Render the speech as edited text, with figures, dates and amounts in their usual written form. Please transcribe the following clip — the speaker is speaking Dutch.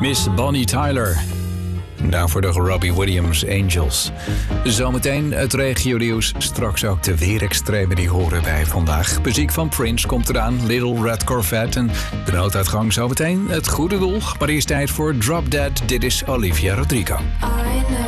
Miss Bonnie Tyler. Daarvoor de Robbie Williams Angels. Zometeen het regionieuws. Straks ook de weerextremen die horen bij vandaag. Muziek van Prince komt eraan. Little Red Corvette en de nooduitgang zometeen. Het goede doel. Maar eerst tijd voor Drop Dead. Dit is Olivia Rodrigo.